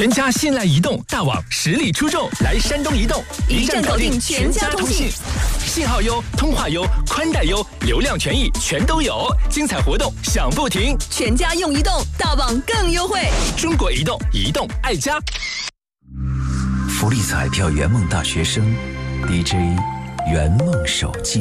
全家信赖移动大网实力出众，来山东移动， 一站搞定全家通信， 信号优，通话优，宽带优，流量权益全都有，精彩活动享不停， 全家用移动，大网更优惠。 中国移动，移动爱家。 福利彩票圆梦大学生 DJ 圆梦手记。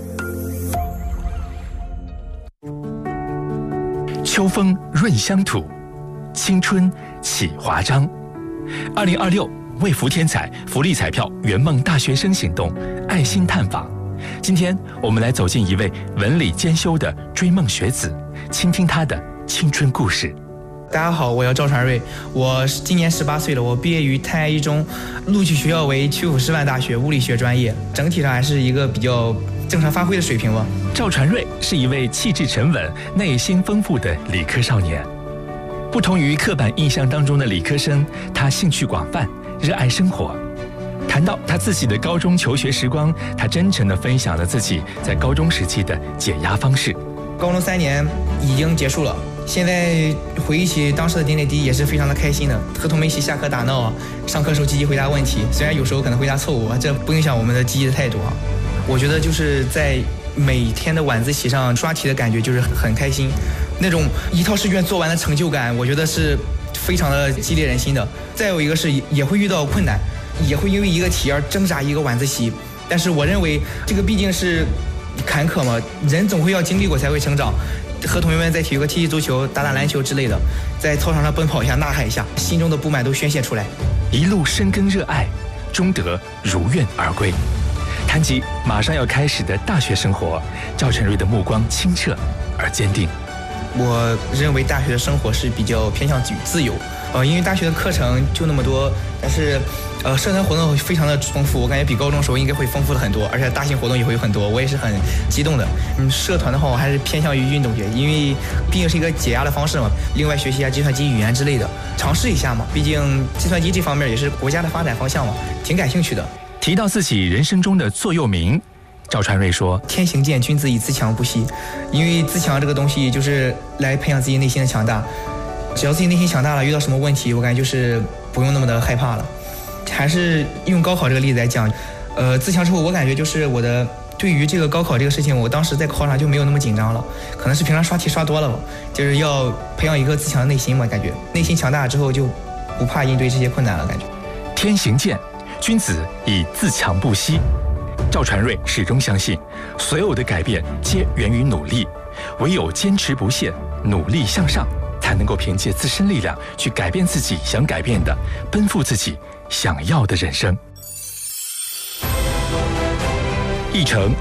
秋风润乡土，青春启华章。2026为福添彩福利彩票圆梦大学生行动爱心探访。今天我们来走进一位文理兼修的追梦学子，倾听他的青春故事。 大家好，我叫赵传瑞，我今年18岁了，我毕业于泰安一中，录取学校为曲阜师范大学物理学专业，整体上还是一个比较正常发挥的水平吧。 赵传瑞是一位气质沉稳、内心丰富的理科少年。不同于刻板印象当中的理科生，他兴趣广泛，热爱生活。谈到他自己的高中求学时光，他真诚地分享了自己在高中时期的解压方式。 高中3年已经结束了，现在回忆起当时的点点滴滴也是非常的开心的，和同学一起下课打闹，上课时候积极回答问题，虽然有时候可能回答错误，这不影响我们的积极的态度啊。我觉得就是在每天的晚自习上刷题的感觉就是很开心，那种一套试卷做完的成就感，我觉得是非常的激励人心的。再有一个是也会遇到困难，也会因为一个题而挣扎一个晚自习，但是我认为这个毕竟是坎坷嘛，人总会要经历过才会成长。和同学们在体育课踢踢足球、打打篮球之类的，在操场上奔跑一下、呐喊一下，心中的不满都宣泄出来。 一路深耕热爱，终得如愿而归。谈及马上要开始的大学生活，赵传瑞的目光清澈而坚定。 我认为大学的生活是比较偏向于自由，因为大学的课程就那么多，但是社团活动非常的丰富，我感觉比高中时候应该会丰富了很多，而且大型活动也会有很多，我也是很激动的。社团的话我还是偏向于运动学，因为毕竟是一个解压的方式嘛，另外学习一下计算机语言之类的，尝试一下嘛，毕竟计算机这方面也是国家的发展方向嘛，挺感兴趣的。 提到自己人生中的座右铭，赵传瑞说： 天行健，君子以自强不息。因为自强这个东西就是来培养自己内心的强大，只要自己内心强大了，遇到什么问题我感觉就是不用那么的害怕了。还是用高考这个例子来讲，自强之后我感觉就是我的对于这个高考这个事情，我当时在考场上就没有那么紧张了，可能是平常刷题刷多了吧，就是要培养一个自强的内心嘛，感觉内心强大之后就不怕应对这些困难了，感觉。 天行健，君子以自强不息。赵传瑞始终相信，所有的改变皆源于努力，唯有坚持不懈，努力向上，才能够凭借自身力量去改变自己想改变的，奔赴自己想要的人生。一城